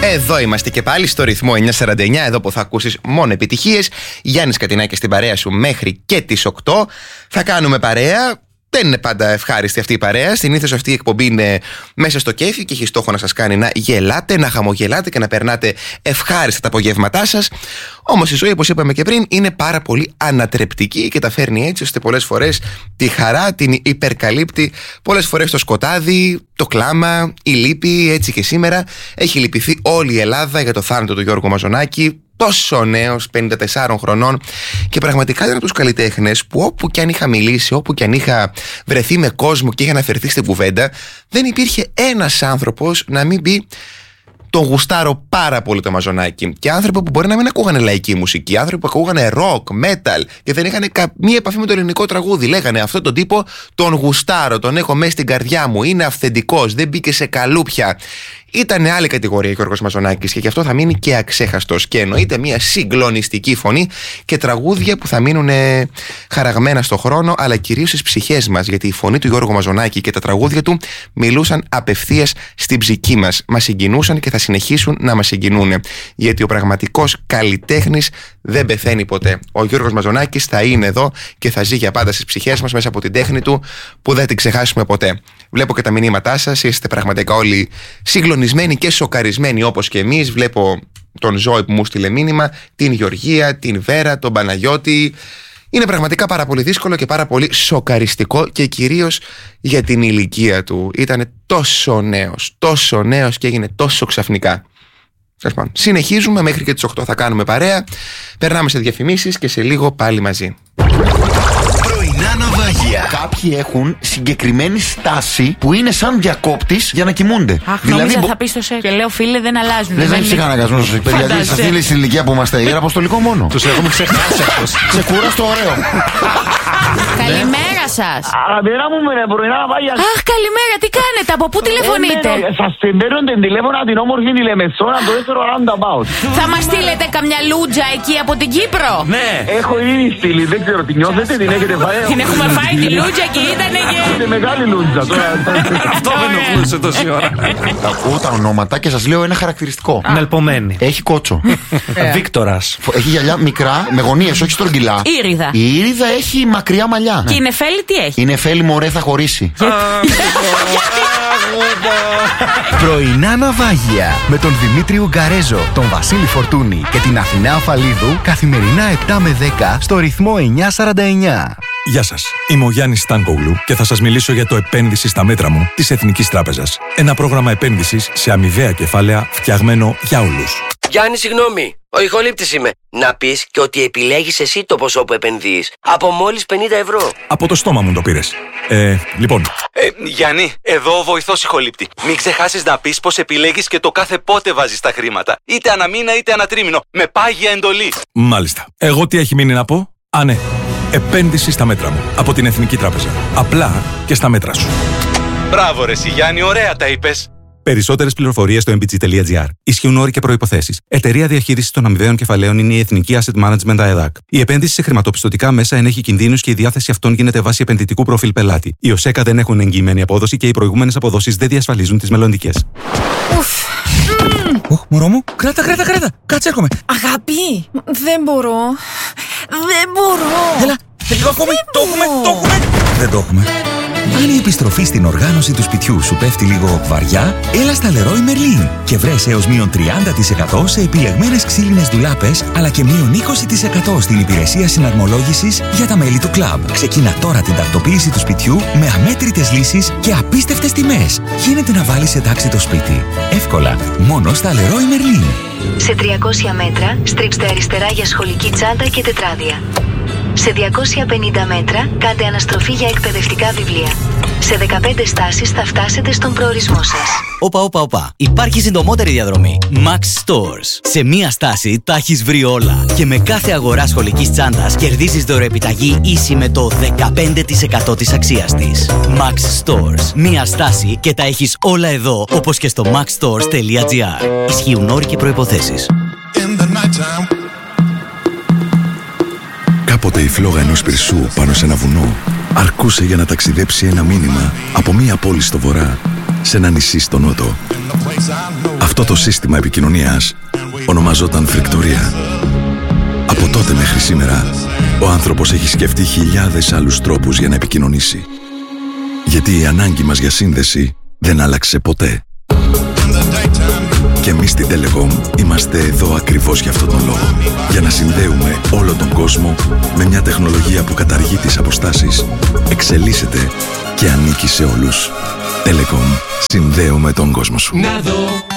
Εδώ είμαστε και πάλι στο ρυθμό 949, εδώ που θα ακούσεις μόνο επιτυχίες. Γιάννης Κατινάκης στην παρέα σου μέχρι και τις 8. Θα κάνουμε παρέα. Δεν είναι πάντα ευχάριστη αυτή η παρέα. Συνήθως αυτή η εκπομπή είναι μέσα στο κέφι και έχει στόχο να σας κάνει να γελάτε, να χαμογελάτε και να περνάτε ευχάριστα τα απογεύματά σας. Όμως η ζωή, όπως είπαμε και πριν, είναι πάρα πολύ ανατρεπτική και τα φέρνει έτσι ώστε πολλές φορές τη χαρά την υπερκαλύπτει. Πολλές φορές το σκοτάδι, το κλάμα, η λύπη. Έτσι και σήμερα έχει λυπηθεί όλη η Ελλάδα για το θάνατο του Γιώργου Μαζονάκη. Τόσο νέος, 54 χρονών, και πραγματικά ήταν από τους καλλιτέχνες που όπου κι αν είχα μιλήσει, όπου κι αν είχα βρεθεί με κόσμο και είχα αναφερθεί στην κουβέντα, δεν υπήρχε ένας άνθρωπος να μην πει τον γουστάρω πάρα πολύ το Μαζονάκη. Και άνθρωποι που μπορεί να μην ακούγανε λαϊκή μουσική, άνθρωποι που ακούγανε rock, metal και δεν είχαν καμία επαφή με το ελληνικό τραγούδι. Λέγανε αυτόν τον τύπο τον γουστάρω, τον έχω μέσα στην καρδιά μου, είναι αυθεντικός, δεν μπήκε σε καλούπια. Ήταν άλλη κατηγορία ο Γιώργος Μαζονάκης και γι' αυτό θα μείνει και αξέχαστος. Και εννοείται μια συγκλονιστική φωνή και τραγούδια που θα μείνουν χαραγμένα στο χρόνο, αλλά κυρίως στις ψυχές μας. Γιατί η φωνή του Γιώργου Μαζονάκη και τα τραγούδια του μιλούσαν απευθείας στην ψυχή μας. Μας συγκινούσαν και θα συνεχίσουν να μας συγκινούν. Γιατί ο πραγματικός καλλιτέχνης δεν πεθαίνει ποτέ. Ο Γιώργος Μαζονάκης θα είναι εδώ και θα ζει για πάντα στις ψυχές μας μέσα από την τέχνη του που δεν την ξεχάσουμε ποτέ. Βλέπω και τα μηνύματά σας, είστε πραγματικά όλοι συγκλονισμένοι και σοκαρισμένοι όπως και εμείς. Βλέπω τον Ζώη που μου στείλε μήνυμα, την Γεωργία, την Βέρα, τον Παναγιώτη. Είναι πραγματικά πάρα πολύ δύσκολο και πάρα πολύ σοκαριστικό και κυρίως για την ηλικία του. Ήταν τόσο νέος και έγινε τόσο ξαφνικά. Συνεχίζουμε μέχρι και τις 8 θα κάνουμε παρέα. Περνάμε σε διαφημίσεις και σε λίγο πάλι μαζί. Κάποιοι έχουν συγκεκριμένη στάση που είναι σαν διακόπτης για να κοιμούνται. Αχ, δηλαδή, θα πει στο σεφ. Και λέω, φίλε, δεν αλλάζουν. Δεν έχει ψυχαναγκασμό στο σεφ. Γιατί σας στείλει στην ηλικία που είμαστε, είναι αποστολικό μόνο. Τους έχουμε ξεχάσει αυτός. Ξεκούραστο, ωραίο. Καλημέρα σας. Αγαπητά μου, με πρωινά ναυάγια. Αχ, καλημέρα, τι κάνετε, από πού τηλεφωνείτε? Σας παίρνω την τηλέφωνα την όμορφη τηλεμεσόνα, το δεύτερο roundabout. Θα μας στείλετε καμιά λούτζα εκεί από την Κύπρο? Ναι. Έχω ήδη στείλει, δεν ξέρω, την νιώθετε, την έχετε φάει? Την έχουμε φάει τη λούτζα και ήτανε και... Είναι μεγάλη λούτζα τώρα. Αυτό με ενοχλούσε τόση ώρα. Θα ακούω τα ονόματα και σας λέω ένα χαρακτηριστικό. Νελπομένη. Έχει κότσο. Βίκτορας. Έχει γυαλιά μικρά, με γωνίες, όχι στρογγυλά. Ήριδα. Η Ήριδα έχει μακριά μαλλιά. Και η Νεφέλη τι έχει? Η Νεφέλη, μωρέ, θα χωρίσει. Πρωινά ναυάγια με τον Δημήτρη Ουγκαρέζο, τον Βασίλη Φορτούνη και την Αθηνά Αφαλίδου καθημερινά 7 με 10 στο ρυθμό 949. Γεια σας, είμαι ο Γιάννης Στάνκογλου και θα σας μιλήσω για το επένδυση στα μέτρα μου της Εθνικής Τράπεζας. Ένα πρόγραμμα επένδυσης σε αμοιβαία κεφάλαια φτιαγμένο για όλους. Γιάννη, συγγνώμη. Ο ηχολήπτης είμαι. Να πεις και ότι επιλέγεις εσύ το ποσό που επενδύεις. Από μόλις 50 ευρώ. Από το στόμα μου το πήρες. Λοιπόν. Γιάννη, εδώ ο βοηθός ηχολήπτη. Μην ξεχάσεις να πεις πως επιλέγεις και το κάθε πότε βάζεις τα χρήματα. Είτε ανά μήνα είτε ανά τρίμηνο. Με πάγια εντολή. Μάλιστα. Εγώ τι έχει μείνει να πω? Α, ναι. Επένδυση στα μέτρα μου. Από την Εθνική Τράπεζα. Απλά και στα μέτρα σου. Μπράβο ρε εσύ Γιάννη, ωραία τα είπες. Περισσότερες πληροφορίες στο mbg.gr. Ισχύουν όροι και προϋποθέσεις. Εταιρεία διαχείρισης των αμοιβαίων κεφαλαίων είναι η Εθνική Asset Management ΑΕΔΑΚ. Η επένδυση σε χρηματοπιστωτικά μέσα ενέχει κινδύνους και η διάθεση αυτών γίνεται βάσει επενδυτικού προφίλ πελάτη. Οι ΟΣΕΚΑ δεν έχουν εγγυημένη απόδοση και οι προηγούμενες αποδόσεις δεν διασφαλίζουν τις μελλοντικές. Μωρό μου, κράτα. Κάτσε, έρχομαι. Αγάπη, δεν μπορώ. Έλα, λίγο ακόμη. Το έχουμε. Δεν το έχουμε. Αν η επιστροφή στην οργάνωση του σπιτιού σου πέφτει λίγο βαριά, έλα στα Leroy Merlin και βρες έως μείον 30% σε επιλεγμένες ξύλινες ντουλάπες, αλλά και μείον 20% στην υπηρεσία συναρμολόγησης για τα μέλη του κλαμπ. Ξεκίνα τώρα την τακτοποίηση του σπιτιού με αμέτρητες λύσεις και απίστευτες τιμές. Γίνεται να βάλεις σε τάξη το σπίτι. Εύκολα, μόνο στα Leroy Merlin. Σε 300 μέτρα, στρίψτε αριστερά για σχολική τσάντα και τετράδια. Σε 250 μέτρα, κάντε αναστροφή για εκπαιδευτικά βιβλία. Σε 15 στάσεις θα φτάσετε στον προορισμό σας. Όπα. Υπάρχει συντομότερη διαδρομή. Max Stores. Σε μία στάση τα έχεις βρει όλα. Και με κάθε αγορά σχολικής τσάντας κερδίζεις δωρεοεπιταγή ίση με το 15% της αξίας της. Max Stores. Μία στάση και τα έχεις όλα εδώ, όπως και στο maxstores.gr. Ισχύουν όροι και προϋποθέσεις. Κάποτε η φλόγα ενός πυρσού πάνω σε ένα βουνό αρκούσε για να ταξιδέψει ένα μήνυμα από μία πόλη στο βορρά σε ένα νησί στο νότο. Αυτό το σύστημα επικοινωνίας ονομαζόταν φρικτορία. Από τότε μέχρι σήμερα, ο άνθρωπος έχει σκεφτεί χιλιάδες άλλους τρόπους για να επικοινωνήσει. Γιατί η ανάγκη μας για σύνδεση δεν άλλαξε ποτέ. Και εμείς στην Telecom είμαστε εδώ ακριβώς για αυτόν τον λόγο. Για να συνδέουμε όλο τον κόσμο με μια τεχνολογία που καταργεί τις αποστάσεις, εξελίσσεται και ανήκει σε όλους. Telecom. Συνδέουμε τον κόσμο σου.